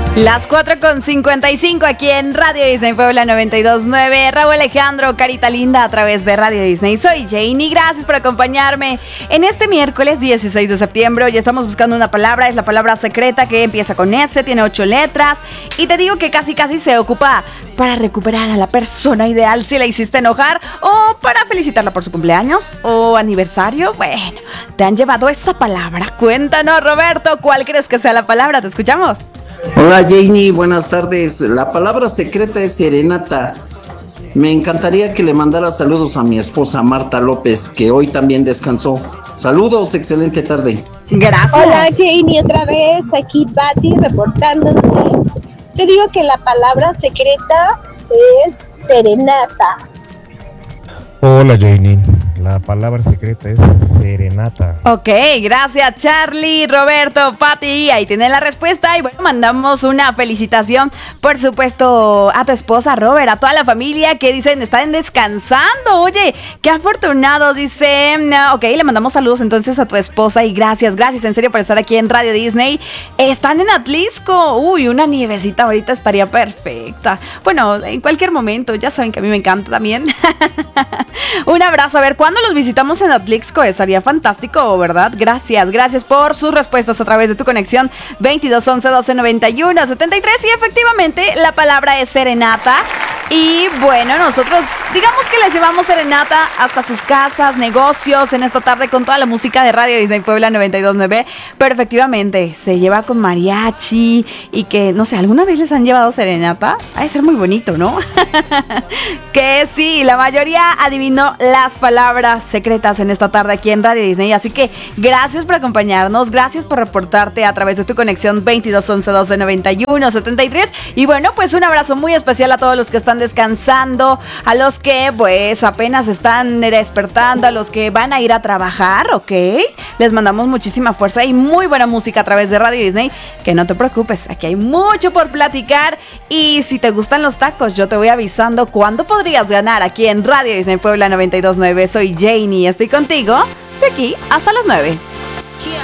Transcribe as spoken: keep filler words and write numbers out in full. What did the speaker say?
Las cuatro con cincuenta y cinco aquí en Radio Disney Puebla noventa y dos punto nueve. Raúl Alejandro, carita linda a través de Radio Disney. Soy Janie, gracias por acompañarme en este miércoles dieciséis de septiembre. Hoy estamos buscando una palabra, es la palabra secreta que empieza con S, tiene ocho letras. Y te digo que casi casi se ocupa para recuperar a la persona ideal si la hiciste enojar, o para felicitarla por su cumpleaños o aniversario. Bueno, te han llevado esa palabra. Cuéntanos, Roberto, ¿cuál crees que sea la palabra? Te escuchamos. Hola Janie, buenas tardes. La palabra secreta es serenata. Me encantaría que le mandara saludos a mi esposa Marta López, que hoy también descansó. Saludos, excelente tarde. Gracias. Hola Janie, otra vez, aquí Patti reportándose. Yo digo que la palabra secreta es serenata. Hola Janie, la palabra secreta es serenata. Ok, gracias Charlie, Roberto, Pati, ahí tienen la respuesta. Y bueno, mandamos una felicitación, por supuesto, a tu esposa Robert, a toda la familia que dicen están descansando. Oye, qué afortunados, dice. Ok, le mandamos saludos entonces a tu esposa y gracias, gracias en serio por estar aquí en Radio Disney. Están en Atlisco, uy, una nievecita ahorita estaría perfecta. Bueno, en cualquier momento, ya saben que a mí me encanta también. Un abrazo, a ver, ¿cuándo los visitamos en Atlixco? Estaría fantástico, ¿verdad? Gracias, gracias por sus respuestas a través de tu conexión veintidós once doce noventa y uno setenta y tres. Y efectivamente, la palabra es serenata. Y bueno, nosotros digamos que les llevamos serenata hasta sus casas, negocios, en esta tarde con toda la música de Radio Disney Puebla noventa y dos punto nueve. Pero efectivamente, se lleva con mariachi y que, no sé, ¿alguna vez les han llevado serenata? Ha de ser muy bonito, ¿no? Que sí, la mayoría adivinó las palabras secretas en esta tarde aquí en Radio Disney. Así que gracias por acompañarnos, gracias por reportarte a través de tu conexión veintidós once doce noventa y uno setenta y tres. Y bueno, pues un abrazo muy especial a todos los que están descansando, a los que pues apenas están despertando, a los que van a ir a trabajar, ¿ok? Les mandamos muchísima fuerza y muy buena música a través de Radio Disney. Que no te preocupes, aquí hay mucho por platicar. Y si te gustan los tacos, yo te voy avisando cuándo podrías ganar aquí en Radio Disney Puebla noventa y dos punto nueve. Soy Janie, estoy contigo de aquí hasta las nueve.